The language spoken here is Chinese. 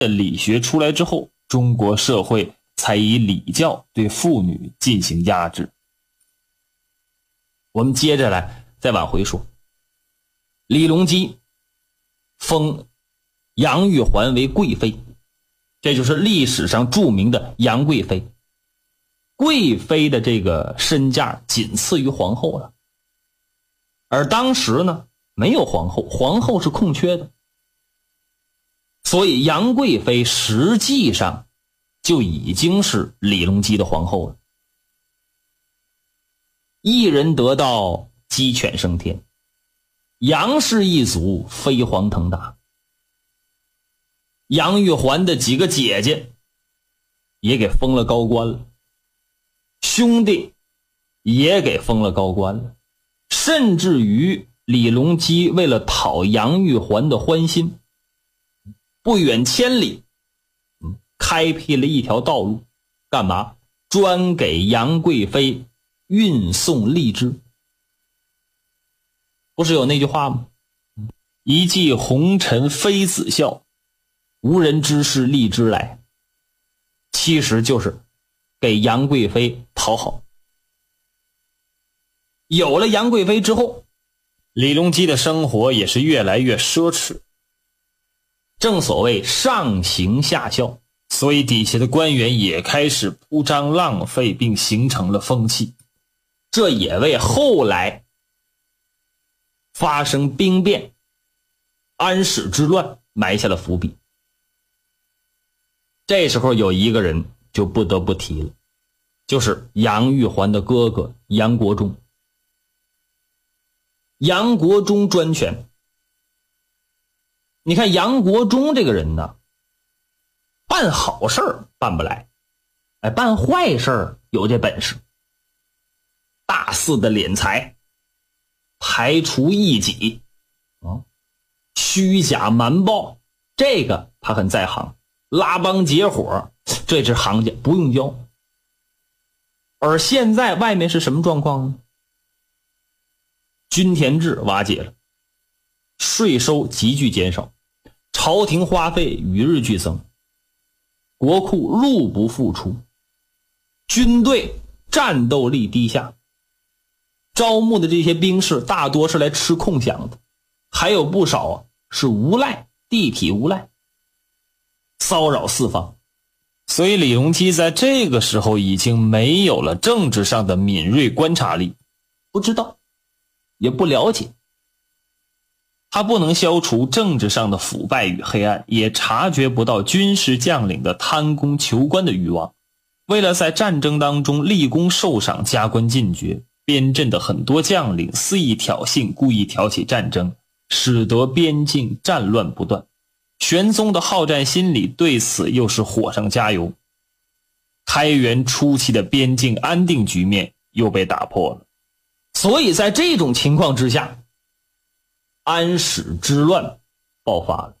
的理学出来之后，中国社会才以礼教对妇女进行压制。我们接着来再往回说，李隆基封杨玉环为贵妃，这就是历史上著名的杨贵妃。贵妃的这个身价仅次于皇后了，而当时呢没有皇后，皇后是空缺的，所以杨贵妃实际上就已经是李隆基的皇后了。一人得道，鸡犬升天，杨氏一族飞黄腾达。杨玉环的几个姐姐也给封了高官了，兄弟也给封了高官了，甚至于李隆基为了讨杨玉环的欢心，不远千里开辟了一条道路，干嘛？专给杨贵妃运送荔枝。不是有那句话吗？一骑红尘妃子笑，无人知是荔枝来。其实就是给杨贵妃讨好。有了杨贵妃之后，李隆基的生活也是越来越奢侈。正所谓上行下效，所以底下的官员也开始铺张浪费，并形成了风气。这也为后来发生兵变、安史之乱埋下了伏笔。这时候有一个人就不得不提了，就是杨玉环的哥哥杨国忠。杨国忠专权，你看杨国忠这个人呢，办好事儿办不来，办坏事儿有这本事。大肆的敛财，排除异己，虚假瞒报，这个他很在行。拉帮结伙，这是行家，不用教。而现在外面是什么状况呢？均田制瓦解了，税收急剧减少，朝廷花费与日俱增，国库入不敷出，军队战斗力低下，招募的这些兵士大多是来吃空饷的，还有不少是无赖，地痞无赖，骚扰四方。所以李隆基在这个时候已经没有了政治上的敏锐观察力，不知道也不了解，他不能消除政治上的腐败与黑暗，也察觉不到军事将领的贪功求官的欲望。为了在战争当中立功受赏加官进爵，边镇的很多将领肆意挑衅，故意挑起战争，使得边境战乱不断。玄宗的好战心理对此又是火上加油，开元初期的边境安定局面又被打破了。所以在这种情况之下，安史之乱爆发了。